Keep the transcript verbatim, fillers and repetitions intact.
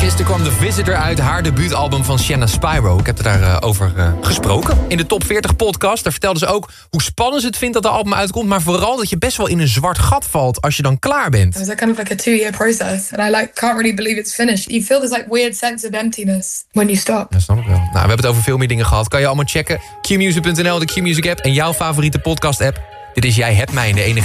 Gisteren kwam The Visitor uit, haar debuutalbum van Shanna Spyro. Ik heb er daarover uh, over uh, gesproken. In de Top veertig podcast, daar vertelde ze ook hoe spannend ze het vindt dat de album uitkomt. Maar vooral dat je best wel in een zwart gat valt als je dan klaar bent. It was kind of like a two-year process. And I like can't really believe it's finished. You feel this like weird sense of emptiness when you stop. Dat snap ik wel. Nou, we hebben het over veel meer dingen gehad. Kan je allemaal checken. Q music punt n l, de Q Music app en jouw favoriete podcast app. Dit is Jij hebt mij, de enige